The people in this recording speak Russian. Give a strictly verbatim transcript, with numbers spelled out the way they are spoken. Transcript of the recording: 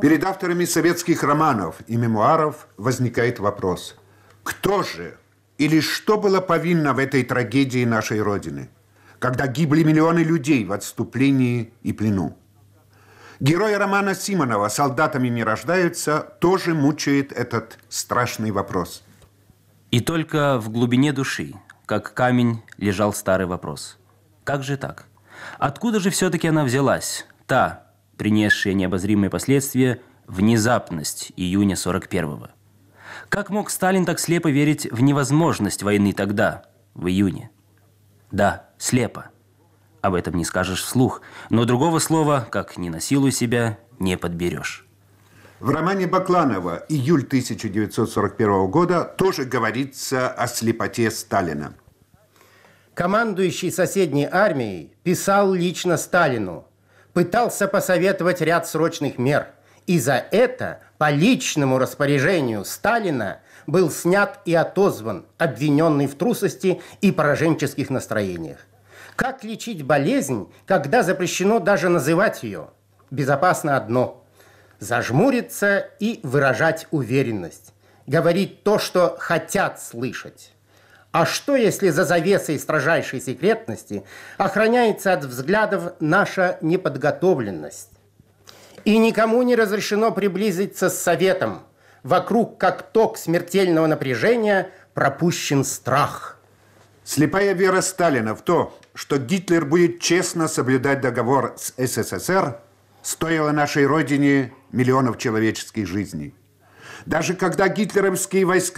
Перед авторами советских романов и мемуаров возникает вопрос: кто же или что было повинно в этой трагедии нашей Родины, когда гибли миллионы людей в отступлении и плену? Герои романа Симонова «Солдатами не рождаются» тоже мучает этот страшный вопрос. И только в глубине души, как камень, лежал старый вопрос. Как же так? Откуда же все-таки она взялась, та, принесшая необозримые последствия, внезапность июня сорок первого? Как мог Сталин так слепо верить в невозможность войны тогда, в июне? Да, слепо. Об этом не скажешь вслух, но другого слова, как «не насилуй себя», не подберешь. В романе Бакланова «Июль тысяча девятьсот сорок первого года» тоже говорится о слепоте Сталина. Командующий соседней армией писал лично Сталину, пытался посоветовать ряд срочных мер, и за это по личному распоряжению Сталина был снят и отозван, обвиненный в трусости и пораженческих настроениях. Как лечить болезнь, когда запрещено даже называть ее? Безопасно одно – зажмуриться и выражать уверенность, говорить то, что хотят слышать. А что, если за завесой строжайшей секретности охраняется от взглядов наша неподготовленность? И никому не разрешено приблизиться с советом. Вокруг, как ток смертельного напряжения, пропущен страх. Слепая вера Сталина в то, что Гитлер будет честно соблюдать договор с СССР, стоила нашей Родине миллионов человеческих жизней. Даже когда гитлеровские войска